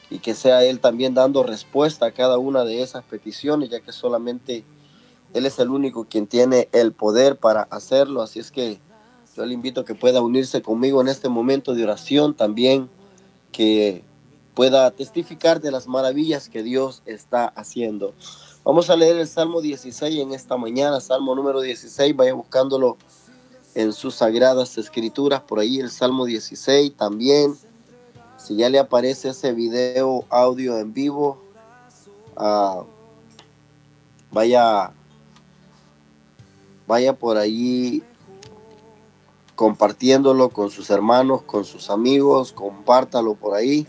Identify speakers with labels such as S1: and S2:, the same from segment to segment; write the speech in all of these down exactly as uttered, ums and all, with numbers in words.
S1: y que sea Él también dando respuesta a cada una de esas peticiones, ya que solamente Él es el único quien tiene el poder para hacerlo. Así es que yo le invito a que pueda unirse conmigo en este momento de oración, también que pueda testificar de las maravillas que Dios está haciendo. Vamos a leer el Salmo dieciséis en esta mañana, Salmo número dieciséis, vaya buscándolo en sus sagradas escrituras, por ahí el Salmo dieciséis también. Si ya le aparece ese video audio en vivo, uh, vaya, vaya por ahí compartiéndolo con sus hermanos, con sus amigos, compártalo por ahí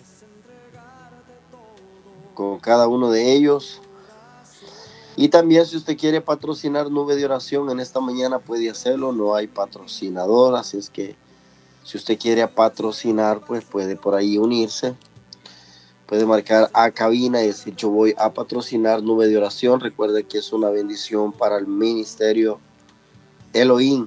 S1: con cada uno de ellos. Y también si usted quiere patrocinar Nube de Oración en esta mañana puede hacerlo, no hay patrocinador, así es que si usted quiere patrocinar pues puede por ahí unirse, puede marcar a cabina y decir yo voy a patrocinar Nube de Oración. Recuerde que es una bendición para el ministerio Elohim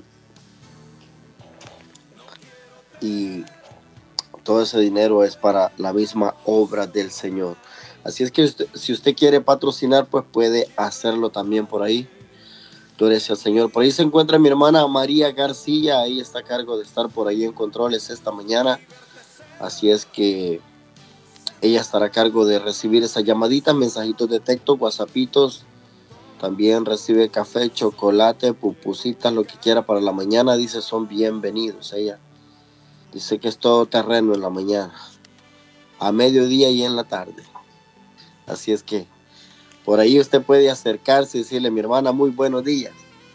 S1: y todo ese dinero es para la misma obra del Señor. Así es que usted, si usted quiere patrocinar, pues puede hacerlo también por ahí. Gloria al Señor. Por ahí se encuentra mi hermana María García. Ahí está a cargo de estar por ahí en controles esta mañana. Así es que ella estará a cargo de recibir esas llamaditas, mensajitos de texto, whatsappitos. También recibe café, chocolate, pupusitas, lo que quiera para la mañana. Dice son bienvenidos. Ella dice que es todo terreno en la mañana, a mediodía y en la tarde. Así es que por ahí usted puede acercarse y decirle, mi hermana, muy buenos días.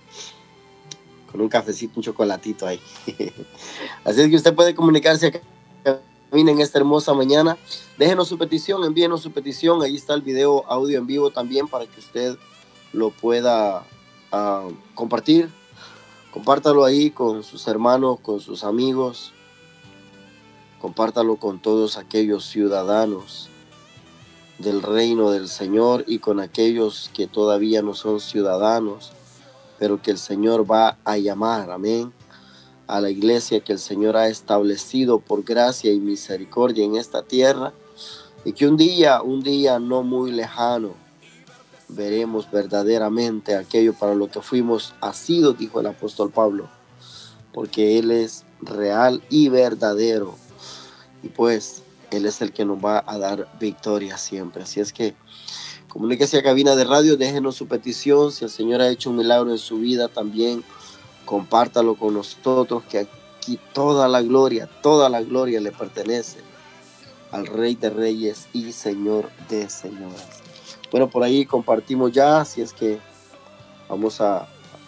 S1: Con un cafecito, un chocolatito ahí. Así es que usted puede comunicarse acá en esta hermosa mañana. Déjenos su petición, envíenos su petición. Ahí está el video audio en vivo también para que usted lo pueda uh, compartir. Compártalo ahí con sus hermanos, con sus amigos. Compártalo con todos aquellos ciudadanos del reino del Señor y con aquellos que todavía no son ciudadanos, pero que el Señor va a llamar, amén, a la iglesia que el Señor ha establecido por gracia y misericordia en esta tierra, y que un día, un día no muy lejano, veremos verdaderamente aquello para lo que fuimos asidos, dijo el apóstol Pablo, porque Él es real y verdadero, y pues Él es el que nos va a dar victoria siempre. Así es que comuníquese a cabina de radio, déjenos su petición. Si el Señor ha hecho un milagro en su vida, también compártalo con nosotros, que aquí toda la gloria, toda la gloria le pertenece al Rey de Reyes y Señor de Señores. Bueno, por ahí compartimos ya, así es que vamos a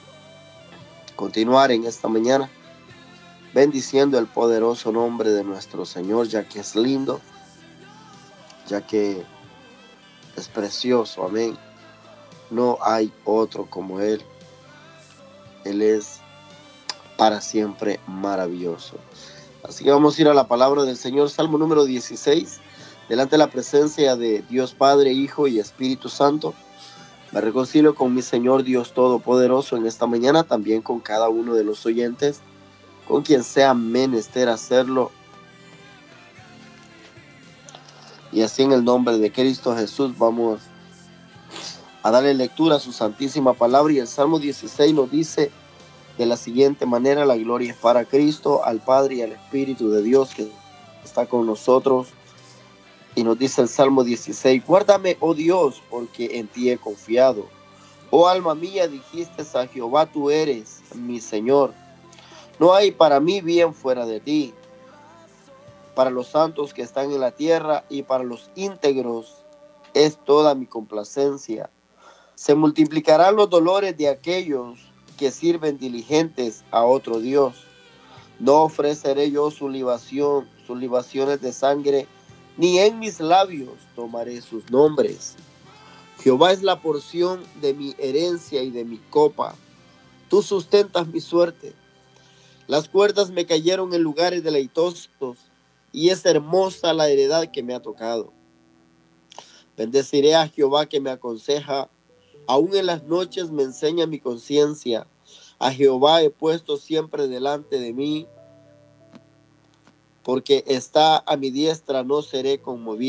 S1: continuar en esta mañana bendiciendo el poderoso nombre de nuestro Señor, ya que es lindo, ya que es precioso, amén. No hay otro como Él. Él es para siempre maravilloso. Así que vamos a ir a la palabra del Señor, Salmo número dieciséis, delante de la presencia de Dios Padre, Hijo y Espíritu Santo. Me reconcilio con mi Señor Dios Todopoderoso en esta mañana, también con cada uno de los oyentes, con quien sea menester hacerlo. Y así en el nombre de Cristo Jesús vamos a darle lectura a su santísima palabra. Y el Salmo dieciséis nos dice de la siguiente manera: la gloria es para Cristo, al Padre y al Espíritu de Dios que está con nosotros. Y nos dice el Salmo dieciséis: guárdame, oh Dios, porque en ti he confiado. Oh alma mía, dijiste a Jehová, tú eres mi Señor. No hay para mí bien fuera de ti. Para los santos que están en la tierra y para los íntegros es toda mi complacencia. Se multiplicarán los dolores de aquellos que sirven diligentes a otro Dios. No ofreceré yo su libación, sus libaciones de sangre, ni en mis labios tomaré sus nombres. Jehová es la porción de mi herencia y de mi copa. Tú sustentas mi suerte. Las cuerdas me cayeron en lugares deleitosos, y es hermosa la heredad que me ha tocado. Bendeciré a Jehová que me aconseja. Aún en las noches me enseña mi conciencia. A Jehová he puesto siempre delante de mí, porque está a mi diestra, no seré conmovido.